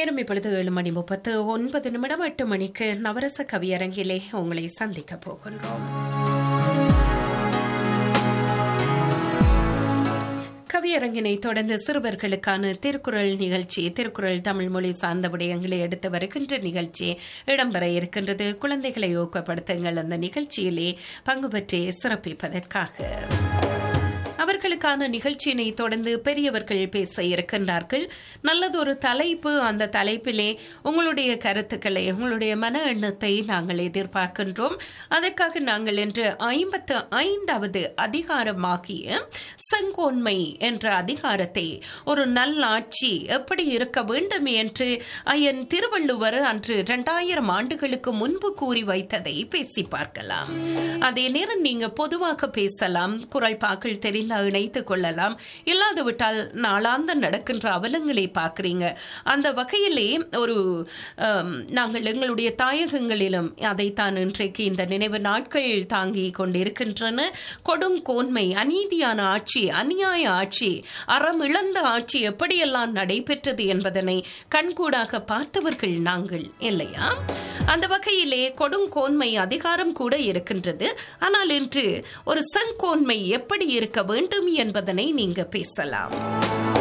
நேரம் இப்பொழுது 7:39 8 மணிக்கு நவரச கவியரங்கிலே உங்களை சந்திக்க போகின்றோம். கவியரங்கினை தொடர்ந்து சிறுவர்களுக்கான திருக்குறள் நிகழ்ச்சி, திருக்குறள் தமிழ் மொழி சார்ந்த விடயங்களை எடுத்து வருகின்ற நிகழ்ச்சி இடம்பெற இருக்கின்றது. குழந்தைகளை ஊக்கப்படுத்துங்கள் அந்த நிகழ்ச்சியிலே பங்கு பெற்று சிறப்பிப்பதற்காக. அவர்களுக்கான நிகழ்ச்சியினை தொடர்ந்து பெரியவர்கள் பேச இருக்கின்றார்கள். நல்லதொரு தலைப்பு, அந்த தலைப்பிலே உங்களுடைய கருத்துக்களை, உங்களுடைய மன எண்ணத்தை நாங்கள் எதிர்பார்க்கின்றோம். அதற்காக நாங்கள் இன்று 55வது அதிகாரமாகிய செங்கோன்மை என்ற அதிகாரத்தை, ஒரு நல்லாட்சி எப்படி இருக்க வேண்டும் என்று ஐயன் திருவள்ளுவர் அன்று 2000 ஆண்டுகளுக்கு முன்பு கூறி வைத்ததை பேசி பார்க்கலாம். அதே நேரம் நீங்க பொதுவாக பேசலாம், குரல் பாக்கள் தெரிந்த இணைத்துக் கொள்ளலாம். இல்லாது விட்டால் நாளாந்த நடக்கின்ற அவலங்களை பார்க்கிறீங்க. அந்த வகையிலே ஒரு நாங்கள் எங்களுடைய தாயகங்களிலும் அதைத்தான் இன்றைக்கு இந்த நினைவு நாட்கள் தாங்கி கொண்டிருக்கின்றன. கொடுங்கோன்மை, அநீதியான ஆட்சி, அநியாய ஆட்சி, அறமிழந்த ஆட்சி எப்படியெல்லாம் நடைபெற்றது என்பதனை கண்கூடாக பார்த்தவர்கள் நாங்கள் இல்லையா? அந்த வகையிலே கொடுங்கோன்மை அதிகாரம் கூட இருக்கின்றது. ஆனால் இன்று ஒரு செங்கோன்மை எப்படி இருக்க வேண்டும் என்பதனை நீங்க பேசலாம்.